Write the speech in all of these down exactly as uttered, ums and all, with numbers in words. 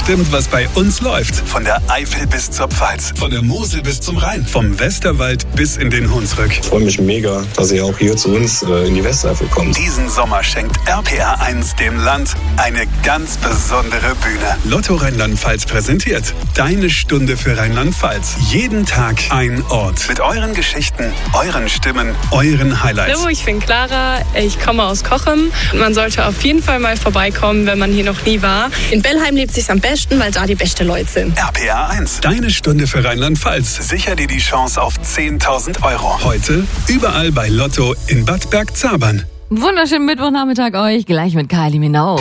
bestimmt, was bei uns läuft. Von der Eifel bis zur Pfalz, von der Mosel bis zum Rhein, vom Westerwald bis in den Hunsrück. Ich freue mich mega, dass ihr auch hier zu uns äh, in die Westeifel kommt. Diesen Sommer schenkt R P R eins dem Land eine ganz besondere Bühne. Lotto Rheinland-Pfalz präsentiert Deine Stunde für Rheinland-Pfalz. Jeden Tag ein Ort. Mit euren Geschichten, euren Stimmen, euren Highlights. Hallo, ich bin Clara, ich komme aus Cochem. Man sollte auf jeden Fall mal vorbeikommen, wenn man hier noch nie war. In Bellheim lebt es sich am besten, weil da die besten Leute sind. R P R eins, Deine Stunde für Rheinland-Pfalz. Sicher dir die Chance auf zehntausend Euro. Heute überall bei Lotto in Bad Bergzabern. Wunderschönen Mittwochnachmittag euch, gleich mit Kylie Minogue.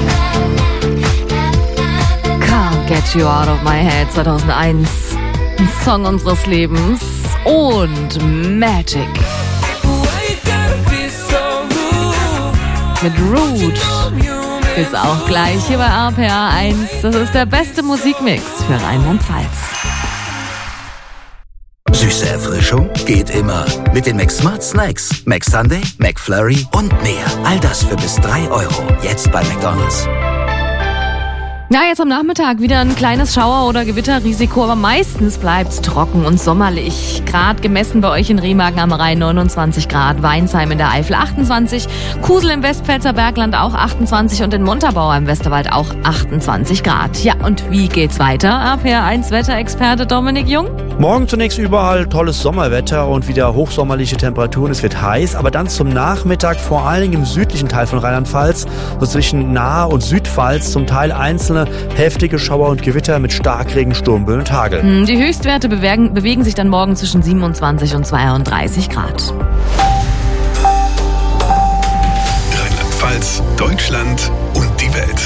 Can't Get You Out of My Head zweitausendeins. Ein Song unseres Lebens. Und Magic. Mit Root gibt's auch gleich hier bei R P R eins. Das ist der beste Musikmix für Rheinland-Pfalz. Süße Erfrischung geht immer. Mit den Mac Smart Snacks. Mac Sunday, Mac Flurry und mehr. All das für bis drei Euro. Jetzt bei McDonald's. Ja, jetzt am Nachmittag wieder ein kleines Schauer- oder Gewitterrisiko, aber meistens bleibt's trocken und sommerlich. Grad gemessen bei euch in Remagen am Rhein neunundzwanzig Grad, Weinsheim in der Eifel achtundzwanzig, Kusel im Westpfälzer Bergland auch achtundzwanzig und in Montabaur im Westerwald auch achtundzwanzig Grad. Ja, und wie geht's weiter? R P R eins Wetterexperte Dominik Jung? Morgen zunächst überall tolles Sommerwetter und wieder hochsommerliche Temperaturen. Es wird heiß, aber dann zum Nachmittag vor allen Dingen im südlichen Teil von Rheinland-Pfalz, so zwischen Nahe und Südpfalz, zum Teil einzelne heftige Schauer und Gewitter mit Starkregen, Sturmböen und Hagel. Die Höchstwerte bewegen, bewegen sich dann morgen zwischen siebenundzwanzig und zweiunddreißig Grad. Rheinland-Pfalz, Deutschland und die Welt.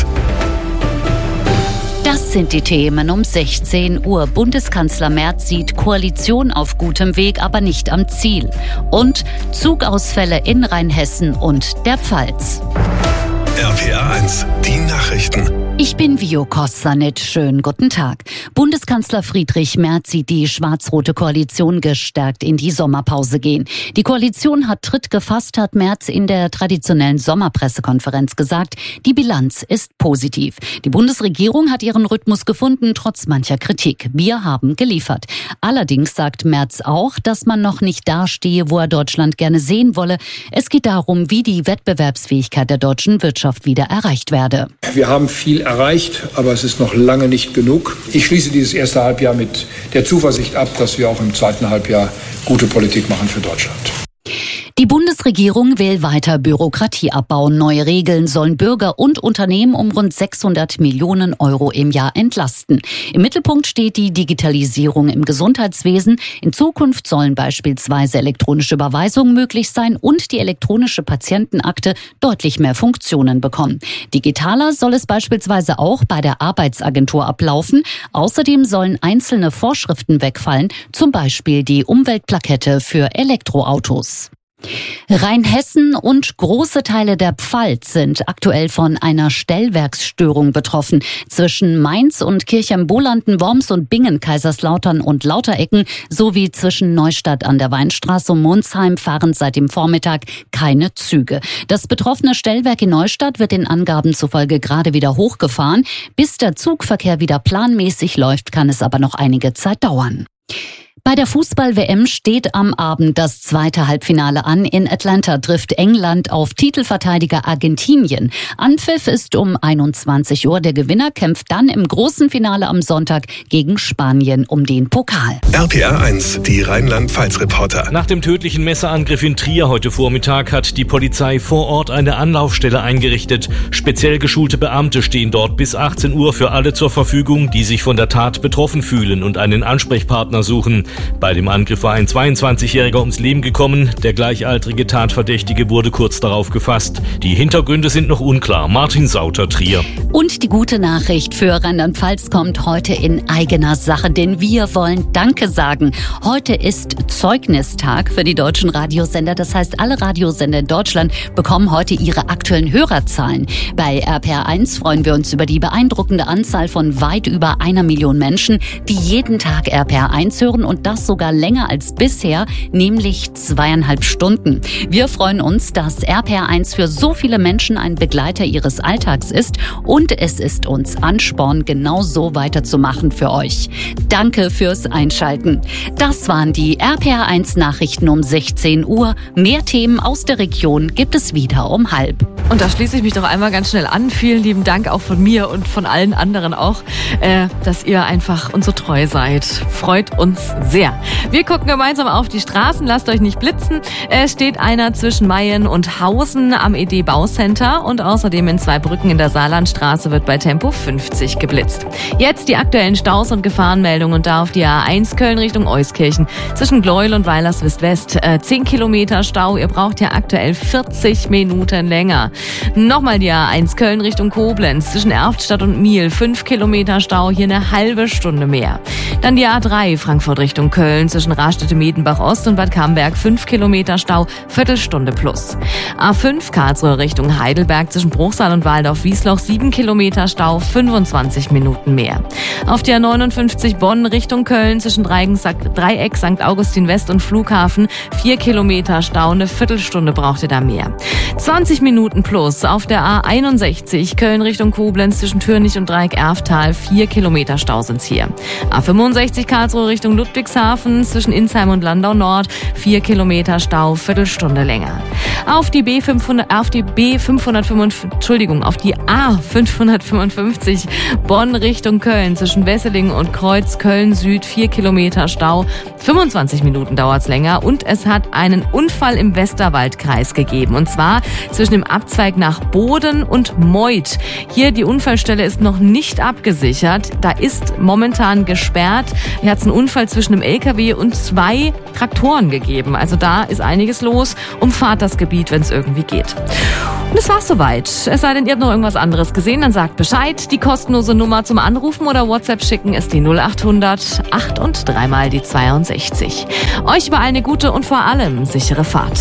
Das sind die Themen um sechzehn Uhr. Bundeskanzler Merz sieht Koalition auf gutem Weg, aber nicht am Ziel. Und Zugausfälle in Rheinhessen und der Pfalz. R P R eins, die Nachrichten. Ich bin Vio Kossanit. Schönen guten Tag. Bundeskanzler Friedrich Merz sieht die schwarz-rote Koalition gestärkt in die Sommerpause gehen. Die Koalition hat Tritt gefasst, hat Merz in der traditionellen Sommerpressekonferenz gesagt. Die Bilanz ist positiv. Die Bundesregierung hat ihren Rhythmus gefunden, trotz mancher Kritik. Wir haben geliefert. Allerdings sagt Merz auch, dass man noch nicht dastehe, wo er Deutschland gerne sehen wolle. Es geht darum, wie die Wettbewerbsfähigkeit der deutschen Wirtschaft wieder erreicht werde. Wir haben viel erreicht, aber es ist noch lange nicht genug. Ich schließe dieses erste Halbjahr mit der Zuversicht ab, dass wir auch im zweiten Halbjahr gute Politik machen für Deutschland. Die Bundesregierung will weiter Bürokratie abbauen. Neue Regeln sollen Bürger und Unternehmen um rund sechshundert Millionen Euro im Jahr entlasten. Im Mittelpunkt steht die Digitalisierung im Gesundheitswesen. In Zukunft sollen beispielsweise elektronische Überweisungen möglich sein und die elektronische Patientenakte deutlich mehr Funktionen bekommen. Digitaler soll es beispielsweise auch bei der Arbeitsagentur ablaufen. Außerdem sollen einzelne Vorschriften wegfallen, zum Beispiel die Umweltplakette für Elektroautos. Rheinhessen und große Teile der Pfalz sind aktuell von einer Stellwerksstörung betroffen. Zwischen Mainz und Kirchheim-Bolanden, Worms und Bingen, Kaiserslautern und Lauterecken sowie zwischen Neustadt an der Weinstraße und Monsheim fahren seit dem Vormittag keine Züge. Das betroffene Stellwerk in Neustadt wird den Angaben zufolge gerade wieder hochgefahren. Bis der Zugverkehr wieder planmäßig läuft, kann es aber noch einige Zeit dauern. Bei der Fußball-W M steht am Abend das zweite Halbfinale an. In Atlanta trifft England auf Titelverteidiger Argentinien. Anpfiff ist um einundzwanzig Uhr. Der Gewinner kämpft dann im großen Finale am Sonntag gegen Spanien um den Pokal. R P R eins, die Rheinland-Pfalz-Reporter. Nach dem tödlichen Messerangriff in Trier heute Vormittag hat die Polizei vor Ort eine Anlaufstelle eingerichtet. Speziell geschulte Beamte stehen dort bis achtzehn Uhr für alle zur Verfügung, die sich von der Tat betroffen fühlen und einen Ansprechpartner suchen. Bei dem Angriff war ein zweiundzwanzigjähriger ums Leben gekommen. Der gleichaltrige Tatverdächtige wurde kurz darauf gefasst. Die Hintergründe sind noch unklar. Martin Sauter, Trier. Und die gute Nachricht für Rheinland-Pfalz kommt heute in eigener Sache, denn wir wollen Danke sagen. Heute ist Zeugnistag für die deutschen Radiosender. Das heißt, alle Radiosender in Deutschland bekommen heute ihre aktuellen Hörerzahlen. Bei R P R eins freuen wir uns über die beeindruckende Anzahl von weit über einer Million Menschen, die jeden Tag R P R eins hören und und das sogar länger als bisher, nämlich zweieinhalb Stunden. Wir freuen uns, dass R P R eins für so viele Menschen ein Begleiter ihres Alltags ist und es ist uns Ansporn, genau so weiterzumachen für euch. Danke fürs Einschalten. Das waren die R P R eins Nachrichten um sechzehn Uhr. Mehr Themen aus der Region gibt es wieder um halb. Und da schließe ich mich doch einmal ganz schnell an. Vielen lieben Dank auch von mir und von allen anderen auch, äh, dass ihr einfach uns so treu seid. Freut uns sehr. Wir gucken gemeinsam auf die Straßen. Lasst euch nicht blitzen. Es steht einer zwischen Mayen und Hausen am E D-Baucenter und außerdem in Zweibrücken in der Saarlandstraße wird bei Tempo fünfzig geblitzt. Jetzt die aktuellen Staus und Gefahrenmeldungen und da auf die A eins Köln Richtung Euskirchen zwischen Gleuel und Weilerswist-West. Äh, zehn Kilometer Stau. Ihr braucht ja aktuell vierzig Minuten länger. Nochmal die A eins Köln Richtung Koblenz zwischen Erftstadt und Miel. fünf Kilometer Stau, hier eine halbe Stunde mehr. Dann die A drei Frankfurt Richtung Köln zwischen Rastede-Medenbach Ost und Bad Camberg. fünf Kilometer Stau, Viertelstunde plus. A fünf Karlsruhe Richtung Heidelberg zwischen Bruchsal und Waldorf-Wiesloch. sieben Kilometer Stau, fünfundzwanzig Minuten mehr. Auf die A neunundfünfzig Bonn Richtung Köln zwischen Dreieck Sankt Augustin West und Flughafen. vier Kilometer Stau, eine Viertelstunde braucht ihr da mehr. zwanzig Minuten plus auf der A einundsechzig Köln Richtung Koblenz zwischen Türnich und Dreieck-Erftal. vier Kilometer Stau sind's hier. A fünfundsechzig Karlsruhe Richtung Ludwigshafen zwischen Insheim und Landau Nord. vier Kilometer Stau, Viertelstunde länger. Auf die B fünfhundert, auf die B fünfhundertfünfundfünfzig, Entschuldigung, auf die A fünfhundertfünfundfünfzig Bonn Richtung Köln zwischen Wesseling und Kreuz Köln Süd. vier Kilometer Stau, fünfundzwanzig Minuten dauert's länger und es hat einen Unfall im Westerwaldkreis gegeben und zwar zwischen dem Abzweig nach Boden und Meuth. Hier die Unfallstelle ist noch nicht abgesichert. Da ist momentan gesperrt. Hier hat es einen Unfall zwischen einem L K W und zwei Traktoren gegeben. Also da ist einiges los. Umfahrt das Gebiet, wenn es irgendwie geht. Und das war's soweit. Es sei denn, ihr habt noch irgendwas anderes gesehen, dann sagt Bescheid. Die kostenlose Nummer zum Anrufen oder WhatsApp schicken ist die null achthundert acht und dreimal die zweiundsechzig. Euch überall eine gute und vor allem sichere Fahrt.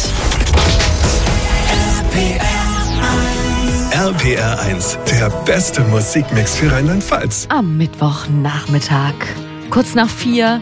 R P R eins, der beste Musikmix für Rheinland-Pfalz. Am Mittwochnachmittag, kurz nach vier.